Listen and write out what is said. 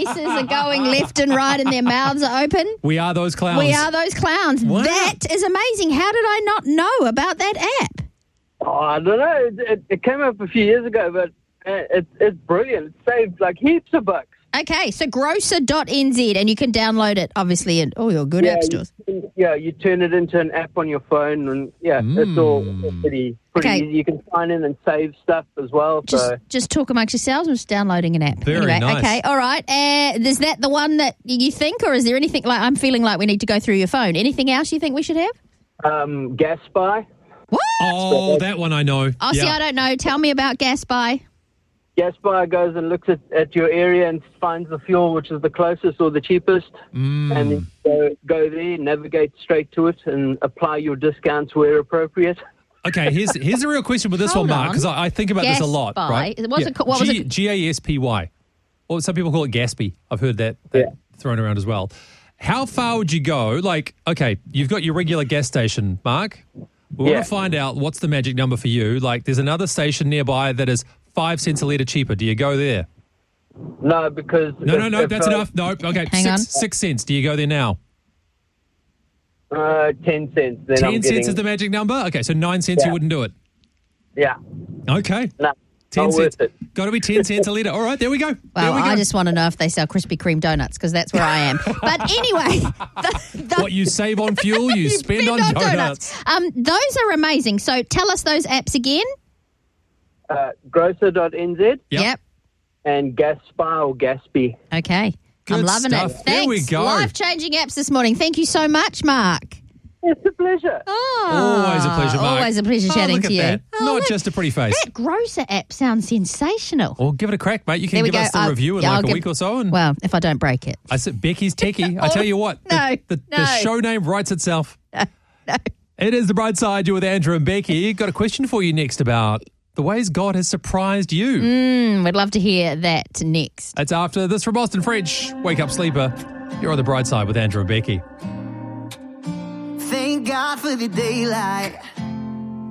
faces are going left and right and their mouths are open. We are those clowns. We are those clowns. Wow. That is amazing. How did I not know about that app? Oh, I don't know. It came up a few years ago, but it's brilliant. It saved like heaps of bucks. Okay, so grocer.nz, and you can download it, obviously, in all your good app stores. You turn it into an app on your phone, and it's all pretty Okay. easy. You can sign in and save stuff as well. Just talk amongst yourselves. I'm just downloading an app. Very anyway, nice. Okay, all right. Is that the one that you think, or is there anything like I'm feeling like we need to go through your phone? Anything else you think we should have? Gas Spy. What? Oh, that one I know. Oh, see, I don't know. Tell me about Gas Spy. Gas Spy goes and looks at your area and finds the fuel which is the closest or the cheapest, and then go there, navigate straight to it, and apply your discounts where appropriate. Okay, here's the real question with this Hold one, Mark, on. because I think about this a lot. Gaspy. Right? What was it? Gaspy. Or some people call it Gaspy. I've heard that thrown around as well. How far would you go? Like, okay, you've got your regular gas station, Mark. We want to find out what's the magic number for you. Like, there's another station nearby that is 5 cents a litre cheaper. Do you go there? No, because... No, that's enough. No, okay, Hang on. 6 cents. Do you go there now? 10 cents. Then 10 cents is the magic number? Okay, so 9 cents you wouldn't do it. Yeah. Okay. No, 10 not cents. worth it. Got to be 10 cents a litre. All right, there we go. Well, there we go. I just want to know if they sell Krispy Kreme donuts because that's where I am. But anyway, What you save on fuel, you spend on donuts. Those are amazing. So tell us those apps again. Grocer.nz Yep. and Gas Spy or Gaspy. Okay. Good I'm loving stuff. it. Thanks. There we go. Life-changing apps this morning. Thank you so much, Mark. It's a pleasure. Oh, Always a pleasure, Mark. Always a pleasure chatting look to at you. that. Oh, Not look, just a pretty face. that Grocer app sounds sensational. Well, give it a crack, mate. You There can we give go. us the review in I'll like a give- week or so. And Well, if I don't break it. I said Becky's techie. I tell you what, No, the show name writes itself. No. It is The Bright Side. You're with Andrew and Becky. Got a question for you next about the ways God has surprised you. We'd love to hear that next. It's after this from Boston French. Wake Up Sleeper. You're on The Bright Side with Andrew and Becky. Thank God for the daylight.